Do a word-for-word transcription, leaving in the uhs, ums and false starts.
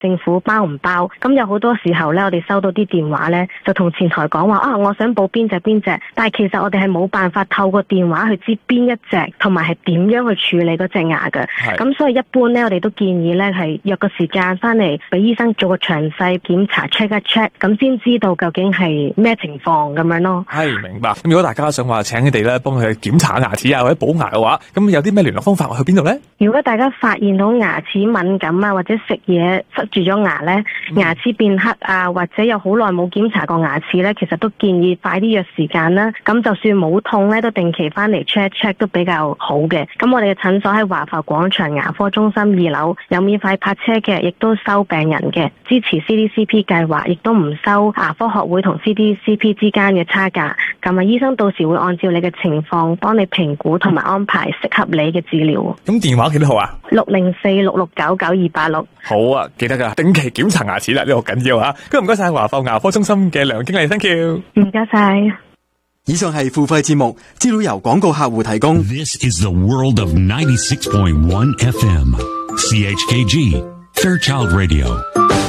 政府包唔包？咁有好多時候咧，我哋收到啲電話咧，就同前台講話啊，我想報邊隻邊隻，但係其實我哋係冇辦法透過電話去知邊一隻，同埋係點樣去處理嗰隻牙嘅。咁所以一般咧，我哋都建議咧係約個時間翻嚟俾醫生做個詳細檢查 check 一 check， 咁先知道究竟係咩情況咁樣咯。 係，明白。咁如果大家想話請你哋咧幫佢檢查牙齒啊或者補牙嘅話，咁有啲咩聯絡方法去邊度咧？如果大家發現到牙齒敏感啊，或者食嘢塞住咗牙咧，牙齒變黑啊，或者有好耐冇檢查過牙齒咧，其實都建議快啲約時間啦。咁就算冇痛咧，都定期翻嚟 check check 都比較好嘅。咁我哋嘅診所喺華埠廣場牙科中心二樓，有免費泊車嘅，亦都收病人嘅，支持 C D C P 計劃，亦都唔收牙科學會同 C D C P 之間嘅差價。咁啊，醫生到時會按照你嘅情況幫你評估同埋安排適合你嘅治療。 咁電話幾多號啊？ 六零四六六九九二八六。 好啊，記得噶，定期檢查牙齒啦，呢個好緊要啊！咁唔該晒華埠牙科中心嘅梁經理 ，thank you。 唔該晒。 以上係付費節目，資料由廣告客戶提供。 This is the world of ninety-six point one F M, C H K G, Fairchild Radio.